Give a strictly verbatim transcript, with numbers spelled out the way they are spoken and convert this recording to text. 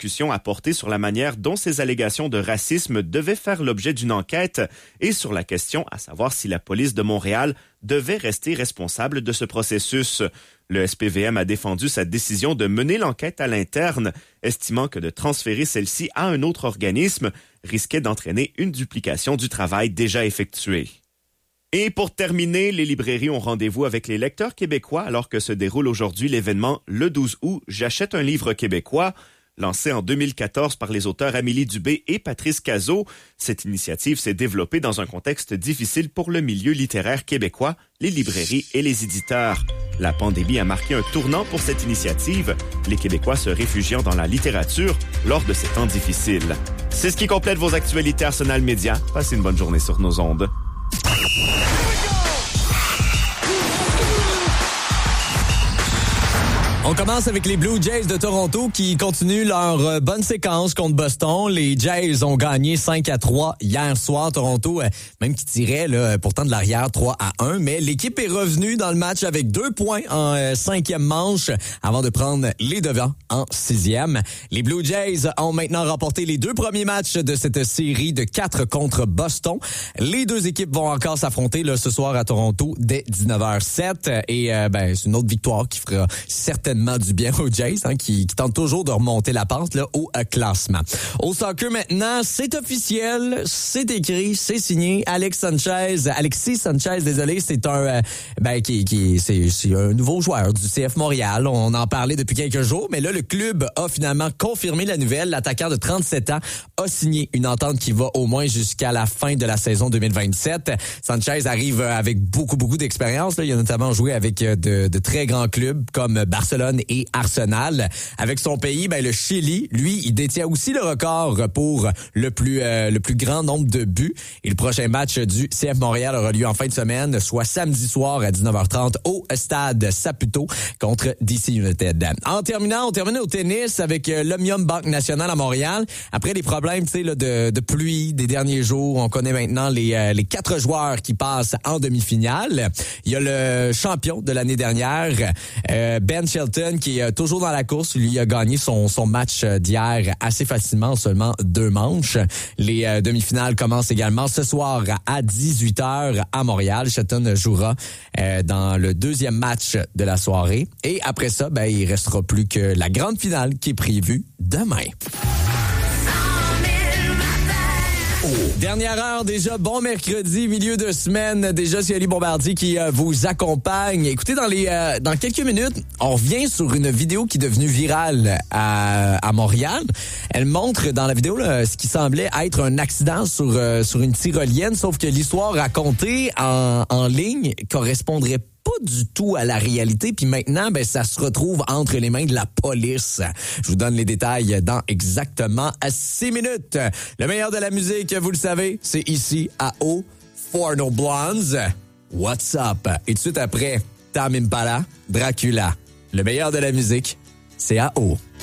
discussion a porté sur la manière dont ces allégations de racisme devaient faire l'objet d'une enquête et sur la question à savoir si la police de Montréal devait rester responsable de ce processus. Le S P V M a défendu sa décision de mener l'enquête à l'interne, estimant que de transférer celle-ci à un autre organisme risquait d'entraîner une duplication du travail déjà effectué. Et pour terminer, les librairies ont rendez-vous avec les lecteurs québécois alors que se déroule aujourd'hui l'événement Le douze août « J'achète un livre québécois ». Lancé en deux mille quatorze par les auteurs Amélie Dubé et Patrice Cazot, cette initiative s'est développée dans un contexte difficile pour le milieu littéraire québécois, les librairies et les éditeurs. La pandémie a marqué un tournant pour cette initiative, les Québécois se réfugiant dans la littérature lors de ces temps difficiles. C'est ce qui complète vos actualités Arsenal Média. Passez une bonne journée sur nos ondes. On commence avec les Blue Jays de Toronto qui continuent leur euh, bonne séquence contre Boston. Les Jays ont gagné cinq à trois hier soir. Toronto, euh, même qui tirait là, pourtant de l'arrière trois à un. Mais l'équipe est revenue dans le match avec deux points en euh, cinquième manche avant de prendre les devants en sixième. Les Blue Jays ont maintenant remporté les deux premiers matchs de cette série de quatre contre Boston. Les deux équipes vont encore s'affronter là, ce soir à Toronto dès dix-neuf heures sept. Et euh, ben, c'est une autre victoire qui fera certainement du bien aux Jays, hein, qui, qui tentent toujours de remonter la pente là, au euh, classement. Au soccer maintenant, c'est officiel, c'est écrit, c'est signé. Alex Sanchez, Alexis Sanchez, désolé, c'est un euh, ben qui, qui c'est, c'est un nouveau joueur du C F Montréal. On en parlait depuis quelques jours, mais là le club a finalement confirmé la nouvelle. L'attaquant de trente-sept ans a signé une entente qui va au moins jusqu'à la fin de la saison deux mille vingt-sept. Sanchez arrive avec beaucoup beaucoup d'expérience. Là. Il a notamment joué avec de, de très grands clubs comme Barcelone et Arsenal. Avec son pays, ben le Chili, lui, il détient aussi le record pour le plus euh, le plus grand nombre de buts. Et le prochain match du C F Montréal aura lieu en fin de semaine, soit samedi soir à dix-neuf heures trente au stade Saputo contre D C United. En terminant, on termine au tennis avec l'Omnium Banque Nationale à Montréal. Après les problèmes, tu sais, là, de, de pluie des derniers jours, on connaît maintenant les euh, les quatre joueurs qui passent en demi-finale. Il y a le champion de l'année dernière, euh, Ben Shelton, qui est toujours dans la course. Lui a gagné son, son match d'hier assez facilement, seulement deux manches. Les euh, demi-finales commencent également ce soir à dix-huit heures à Montréal. Shelton jouera euh, dans le deuxième match de la soirée. Et après ça, ben, il restera plus que la grande finale qui est prévue demain. Oh. Dernière heure déjà, bon mercredi, milieu de semaine. Déjà, c'est Ali Bombardier qui euh, vous accompagne. Écoutez, dans les euh, dans quelques minutes, on revient sur une vidéo qui est devenue virale à, à Montréal. Elle montre dans la vidéo là, ce qui semblait être un accident sur euh, sur une tyrolienne, sauf que l'histoire racontée en, en ligne correspondrait pas du tout à la réalité. Puis maintenant, ben ça se retrouve entre les mains de la police. Je vous donne les détails dans exactement six minutes. Le meilleur de la musique, vous le savez, c'est ici à O, For No Blondes. What's up? Et tout de suite après, Tame Impala, Dracula. Le meilleur de la musique, c'est à O.